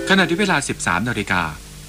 ขณะที่เวลา 13 นาฬิกา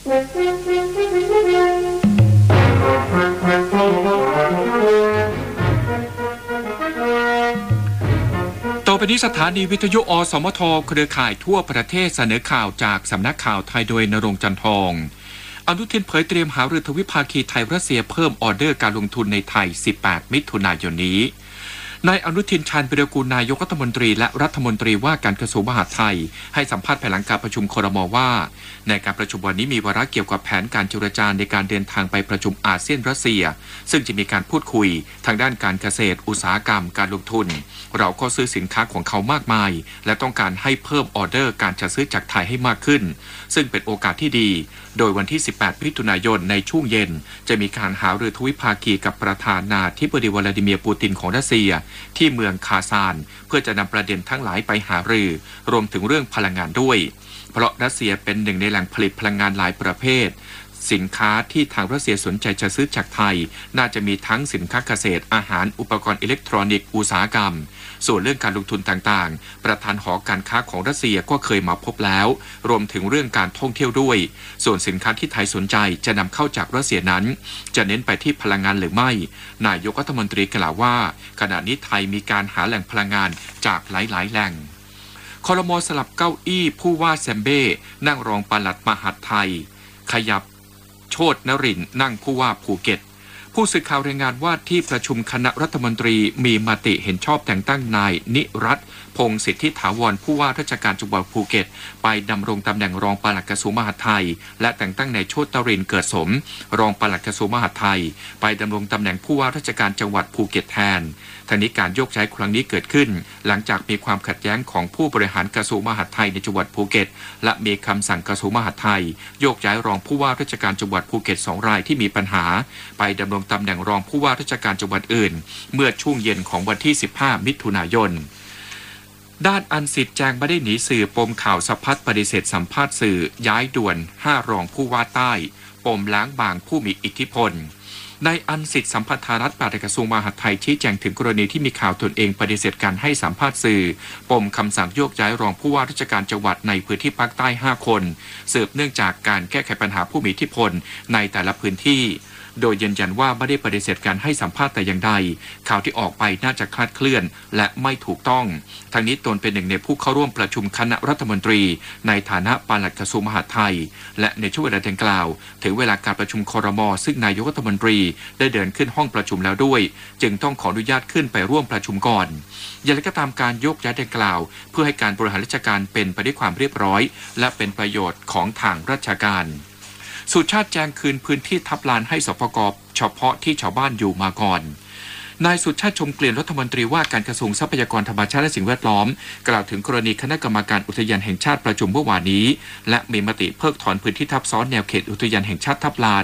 ต่อไปนี้สถานีวิทยุอสมทเครือข่ายทั่วประเทศเสนอข่าวจากสำนักข่าวไทยโดยณรงค์จันทองอนุทินเผยเตรียมหารือทวิภาคีไทยรัสเซียเพิ่มออเดอร์การลงทุนในไทย 18 มิถุนายนนี้นายอนุทิน ชาญวิรากูลนายกรัฐมนตรีและรัฐมนตรีว่าการกระทรวงมหาดไทยให้สัมภาษณ์ภายหลังการประชุมครม.ว่าในการประชุมวันนี้มีวาระเกี่ยวกับแผนการเจรจาในการเดินทางไปประชุมอาเซียนรัสเซียซึ่งจะมีการพูดคุยทางด้านการเกษตรอุตสาหกรรมการลงทุนเราก็ซื้อสินค้าของเขามากมายและต้องการให้เพิ่มออเดอร์การจัดซื้อจากไทยให้มากขึ้นซึ่งเป็นโอกาสที่ดีโดยวันที่ 18 มิถุนายนในช่วงเย็นจะมีการหารือทวิภาคีกับประธานาธิบดีวลาดิเมียร์ปูตินของรัสเซียที่เมืองคาซานเพื่อจะนำประเด็นทั้งหลายไปหารือรวมถึงเรื่องพลังงานด้วยเพราะรัสเซียเป็นหนึ่งในแหล่งผลิตพลังงานหลายประเภทสินค้าที่ทางรัสเซียสนใจจะซื้อจากไทยน่าจะมีทั้งสินค้าเกษตรอาหารอุปกรณ์อิเล็กทรอนิกส์อุตสาหกรรมส่วนเรื่องการลงทุนต่างๆประธานหอการค้าของรัสเซียก็เคยมาพบแล้วรวมถึงเรื่องการท่องเที่ยวด้วยส่วนสินค้าที่ไทยสนใจจะนำเข้าจากรัสเซียนั้นจะเน้นไปที่พลังงานหรือไม่นายกรัฐมนตรีกล่าวว่าขณะนี้ไทยมีการหาแหล่งพลังงานจากหลายๆแหล่งครม.สลับเก้าอี้ผู้ว่าแซมเบ้นั่งรองปลัดมหาดไทยขยับโชตินรินทร์นั่งผู้ว่าภูเก็ตผู้สื่อข่าวรายงานว่าที่ประชุมคณะรัฐมนตรีมีมติเห็นชอบแต่งตั้งนายนิรัตน์พงษ์สิทธิถาวรผู้ว่าราชการจังหวัดภูเก็ตไปดำรงตำแหน่งรองปลัดกระทรวงมหาดไทยและแต่งตั้งนายโชตินรินทร์เกิดสมรองปลัดกระทรวงมหาดไทยไปดำรงตำแหน่งผู้ว่าราชการจังหวัดภูเก็ตแทนทั้งนี้การโยกย้ายครั้งนี้เกิดขึ้นหลังจากมีความขัดแย้งของผู้บริหารกระทรวงมหาดไทยในจังหวัดภูเก็ตและมีคำสั่งกระทรวงมหาดไทยโยกย้ายรองผู้ว่าราชการจังหวัดภูเก็ต2รายที่มีปัญหาไปดำรงตำแหน่งรองผู้ว่าราชการจังหวัดอื่นเมื่อช่วงเย็นของวันที่ 15 มิถุนายนด้านอันสิทธิ์แจงไม่ได้หนีสื่อปมข่าวสะพัดปฏิเสธสัมภาษณ์สื่อย้ายด่วน5รองผู้ว่าใต้ปมล้างบางผู้มีอิทธิพลนายอันสิทธิ์สัมพันธารัฐปลัดกระทรวงมหาดไทยชี้แจงถึงกรณีที่มีข่าวตนเองปฏิเสธการให้สัมภาษณ์สื่อปมคำสั่งโยกย้ายรองผู้ว่าราชการจังหวัดในพื้นที่ภาคใต้5คนสืบเนื่องจากการแก้ไขปัญหาผู้มีอิทธิพลในแต่ละพื้นที่โดยยืนยันว่าไม่ได้ปฏิเสธการให้สัมภาษณ์แต่อย่างใดข่าวที่ออกไปน่าจะคลาดเคลื่อนและไม่ถูกต้องทั้งนี้ตนเป็นหนึ่งในผู้เข้าร่วมประชุมคณะรัฐมนตรีในฐานะปลัดกระทรวงมหาดไทยและในช่วงเวลาดังกล่าวถึงเวลาการประชุมครม.ซึ่งนายกรัฐมนตรีได้เดินขึ้นห้องประชุมแล้วด้วยจึงต้องขออนุญาตขึ้นไปร่วมประชุมก่อนอย่างไรก็ตามการยกย้ายดังกล่าวเพื่อให้การบริหารราชการเป็นไปด้วยความเรียบร้อยและเป็นประโยชน์ของทางราชการสุชาติแจงคืนพื้นที่ทับลานให้สปก.เฉพาะที่ชาวบ้านอยู่มาก่อนนายสุชาติชมเกลี่ยนรัฐมนตรีว่าการกระทรวงทรัพยากรธรรมชาติและสิ่งแวดล้อมกล่าวถึงกรณีคณะกรรมการอุทยานแห่งชาติประชุมเมื่อวานนี้และมีมติเพิกถอนพื้นที่ทับซ้อนแนวเขตอุทยานแห่งชาติทับลาน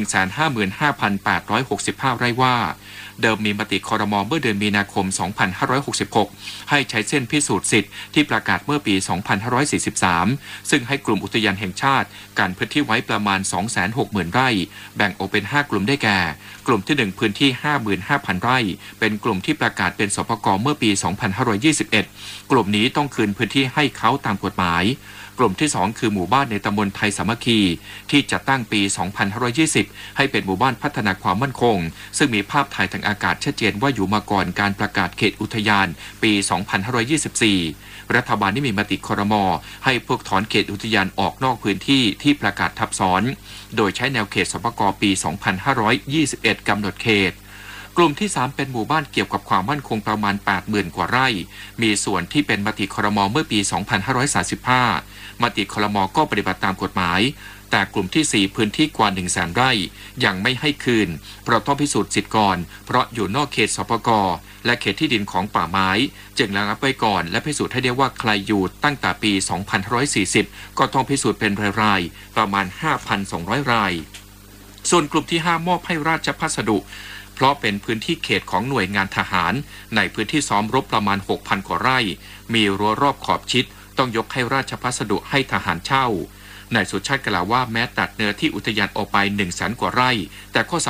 155,865 ไร่ว่าเดิมมีมติครม.เมื่อเดือนมีนาคม 2566 ให้ใช้เส้นพิสูจน์สิทธิ์ที่ประกาศเมื่อปี 2543 ซึ่งให้กลุ่มอุทยานแห่งชาติการพื้นที่ไว้ประมาณ 260,000 ไร่แบ่งออกเป็น 5 กลุ่มได้แก่กลุ่มที่ 1 พื้นที่ 55,000 ไร่เป็นกลุ่มที่ประกาศเป็นสปก.เมื่อปี 2521 กลุ่มนี้ต้องคืนพื้นที่ให้เขาตามกฎหมายกลุ่มที่ 2 คือหมู่บ้านในตำบลไทยสามัคคีที่จัดตั้งปี 2520 ให้เป็นหมู่บ้านพัฒนาความมั่นคงซึ่งมีภาพถ่ายทางอากาศชัดเจนว่าอยู่มาก่อนการประกาศเขตอุทยานปี 2524 รัฐบาลได้มีมติครม.ให้เพิกถอนเขตอุทยานออกนอกพื้นที่ที่ประกาศทับซ้อนโดยใช้แนวเขตสปก.ปี 2521 กำหนดเขตกลุ่มที่ 3 เป็นหมู่บ้านเกี่ยวกับความมั่นคงประมาณ 80,000 กว่าไร่มีส่วนที่เป็นมติครม.เมื่อปี 2535 มติครม.ก็ปฏิบัติตามกฎหมายแต่กลุ่มที่ 4 พื้นที่กว่า 100,000 ไร่ยังไม่ให้คืนเพราะต้องพิสูจน์สิทธิ์ก่อนเพราะอยู่นอกเขตสปก.และเขตที่ดินของป่าไม้จึงระงับไว้ก่อนและพิสูจน์ให้ได้ว่าใครอยู่ตั้งแต่ปี 2540 ก็ต้องพิสูจน์เป็นรายๆประมาณ 5,200 รายส่วนกลุ่มที่ 5 มอบให้ราชพัสดุเพราะเป็นพื้นที่เขตของหน่วยงานทหารในพื้นที่ซ้อมรบประมาณ 6,000 กว่าไร่มีรั้วรอบขอบชิดต้องยกให้ราชพัสดุให้ทหารเช่านายสุชาติกล่าวว่าแม้ตัดเนื้อที่อุทยานออกไป 100,000 กว่าไร่แต่ก็